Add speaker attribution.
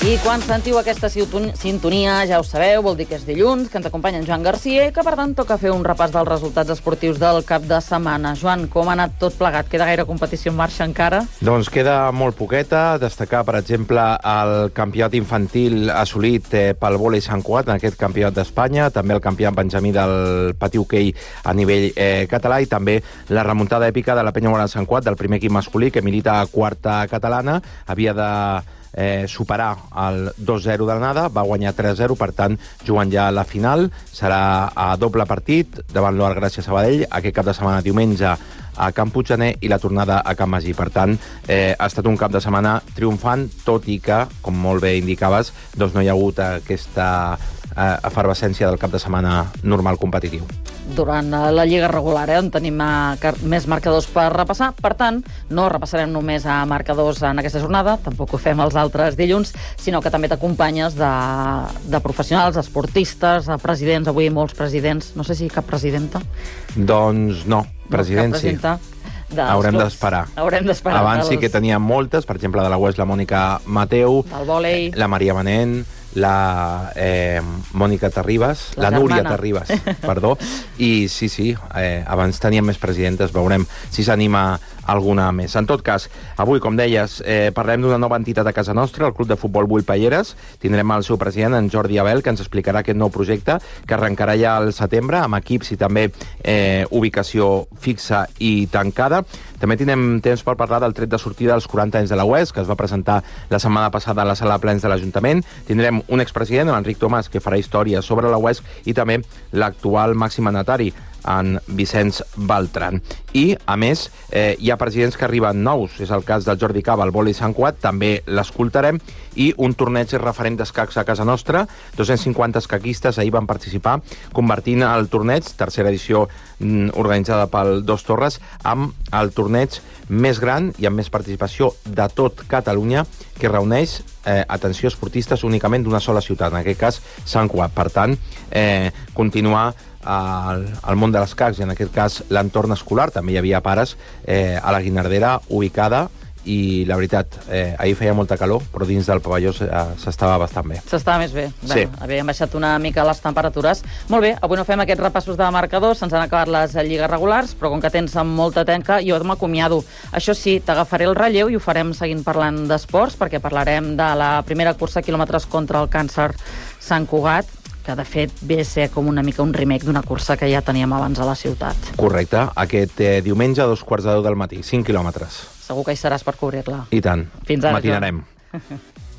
Speaker 1: I quan sentiu aquesta sintonia, ja ho sabeu, vol dir que és dilluns, que ens acompanya en Joan Garcia i que, per tant, toca fer un repàs dels resultats esportius del cap de setmana. Joan, com ha anat tot plegat? Queda gaire competició en marxa encara?
Speaker 2: Doncs queda molt poqueta. Destacar, per exemple, el campionat infantil assolit pel vòlei Sant Cugat, en aquest campionat d'Espanya, també el campionat benjamí del pati hoquei a nivell català i també la remuntada èpica de la Penya Guardana Sant Cugat, del primer equip masculí, que milita a quarta catalana, havia de superar el 2-0 d'anada, va guanyar 3-0, per tant, jugant ja a la final, serà a doble partit davant l'Oar Gràcia Sabadell, aquest cap de setmana diumenge a Camp Puiggener i la tornada a Camp Magí. Per tant, ha estat un cap de setmana triomfant, tot i que, com molt bé indicaves, doncs no hi ha hagut aquesta efervescència del cap de setmana normal competitiu.
Speaker 1: Durant la Lliga regular, on tenim més marcadors per repassar. Per tant, no repassarem només a marcadors en aquesta jornada, tampoc ho fem els altres dilluns, sinó que també t'acompanyes de professionals, esportistes, presidents, avui molts presidents, no sé si cap presidenta.
Speaker 2: Doncs no, president sí. Haurem d'esperar. Abans sí que teníem moltes, per exemple, de la UES la Mònica Mateu,
Speaker 1: del vòlei,
Speaker 2: la Maria Manent, la Mònica Terribas, la Núria Terribas, perdó, i sí, abans teníem més presidentes, veurem si s'anima alguna més. En tot cas, avui, com deies, parlem d'una nova entitat a casa nostra, el Club de Futbol Bull Payeres. Tindrem el seu president, en Jordi Abel, que ens explicarà aquest nou projecte, que arrencarà ja al setembre, amb equips i també ubicació fixa i tancada. També tindrem temps per parlar del tret de sortida dels 40 anys de la UES, que es va presentar la setmana passada a la sala de plens de l'Ajuntament. Tindrem un expresident, l'Enric Tomàs, que farà història sobre la UES, i també l'actual màxim mandatari, en Vicenç Beltran. I, a més, hi ha presidents que arriben nous. És el cas del Jordi Cava, al vòlei Sant Cugat, també l'escoltarem, i un torneig referent d'escacs a casa nostra. 250 escaquistes ahir van participar, convertint el torneig, tercera edició organitzada pel Dos Torres, amb el torneig més gran i amb més participació de tot Catalunya, que reuneix, atenció, esportistes únicament d'una sola ciutat, en aquest cas Sant Cugat. Per tant, continuar al món de l'escacs, i en aquest cas l'entorn escolar. També hi havia pares a la Guinardera ubicada, i la veritat, ahir feia molta calor, però dins del pavelló s'estava bastant bé.
Speaker 1: S'estava més bé.
Speaker 2: Sí.
Speaker 1: Havíem baixat una mica les temperatures. Molt bé, avui no fem aquests repassos de marcadors, se'ns han acabat les lligues regulars, però com que tens molta tenca, jo m'acomiado. Això sí, t'agafaré el relleu i ho farem seguint parlant d'esports, perquè parlarem de la primera cursa quilòmetres contra el càncer Sant Cugat, que de fet ve a ser com una mica un remake d'una cursa que ja teníem abans a la ciutat.
Speaker 2: Correcte. Aquest diumenge a 2:15 del matí, 5 quilòmetres.
Speaker 1: Segur que hi seràs per cobrir-la.
Speaker 2: I tant.
Speaker 1: Fins ara,
Speaker 2: matinarem.